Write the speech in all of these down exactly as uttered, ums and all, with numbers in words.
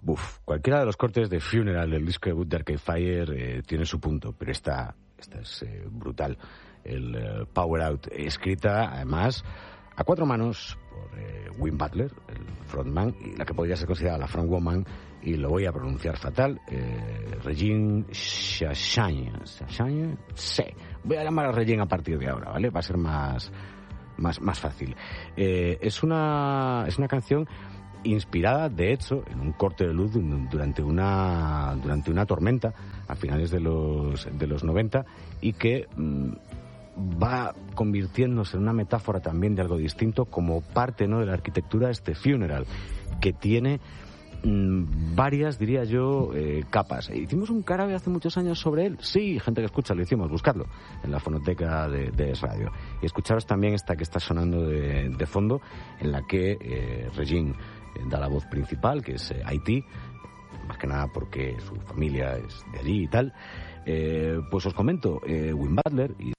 Uf, cualquiera de los cortes de Funeral del disco debut de Arcade Fire eh, tiene su punto, pero esta, esta es eh, brutal. El uh, Power Out, escrita además a cuatro manos por eh, Win Butler, el frontman, y la que podría ser considerada la frontwoman, y lo voy a pronunciar fatal, eh, Regine Shashagne. ¿Shashagne? Sí. Voy a llamar a Regine a partir de ahora, ¿vale? Va a ser más, más, más fácil. Eh, es una, es una canción inspirada, de hecho, en un corte de luz durante una, durante una tormenta a finales de los, de los noventa, y que mmm, va convirtiéndose en una metáfora también de algo distinto, como parte, ¿no?, de la arquitectura de este Funeral, que tiene mmm, varias, diría yo, eh, capas. Hicimos un carabe hace muchos años sobre él. Sí, gente que escucha, lo hicimos, buscarlo en la fonoteca de, de Es Radio. Y escucharos también esta que está sonando de, de fondo, en la que eh, Regine eh, da la voz principal, que es eh, Haití, más que nada porque su familia es de allí y tal. Eh, pues os comento, eh, Win Butler y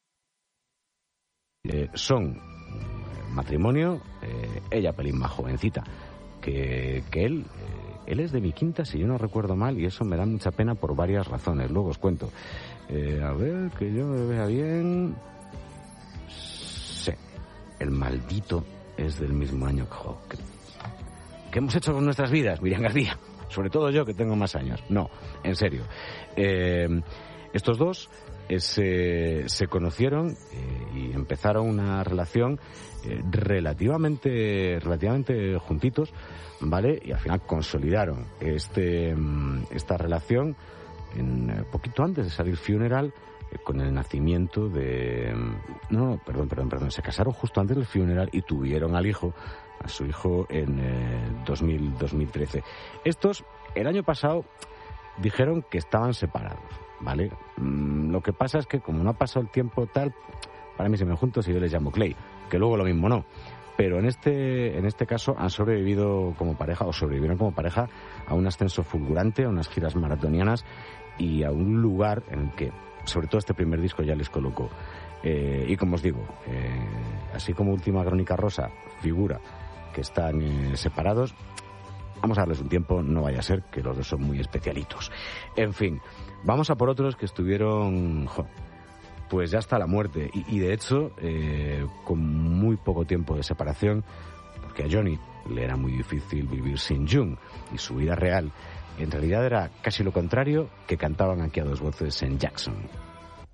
Eh, son matrimonio, eh, ella pelín más jovencita que, que él. Eh, él es de mi quinta, si yo no recuerdo mal, y eso me da mucha pena por varias razones. Luego os cuento. Eh, a ver, que yo me vea bien. Sí, el maldito es del mismo año que jo, ¿Qué, ¿Qué hemos hecho con nuestras vidas, Miriam García? Sobre todo yo, que tengo más años. No, en serio. Eh, estos dos Se, se conocieron eh, y empezaron una relación eh, relativamente relativamente juntitos, ¿vale? Y al final consolidaron este esta relación en eh, poquito antes de salir Funeral, eh, con el nacimiento de no, no, perdón, perdón, perdón, se casaron justo antes del Funeral y tuvieron al hijo, a su hijo en eh, dos mil, dos mil trece. Estos el año pasado dijeron que estaban separados, ¿vale? Mm, lo que pasa es que como no ha pasado el tiempo tal, para mí se me juntos y yo les llamo Clay, que luego lo mismo no. Pero en este en este caso han sobrevivido como pareja, o sobrevivieron como pareja, a un ascenso fulgurante, a unas giras maratonianas y a un lugar en el que, sobre todo este primer disco, ya les colocó. Eh, y como os digo, eh, así como Última Crónica Rosa figura que están eh, separados, vamos a darles un tiempo, no vaya a ser que los dos son muy especialitos. En fin, vamos a por otros que estuvieron, jo, pues ya hasta la muerte. Y, y de hecho, eh, con muy poco tiempo de separación, porque a Johnny le era muy difícil vivir sin June, y su vida real en realidad era casi lo contrario, que cantaban aquí a dos voces en Jackson.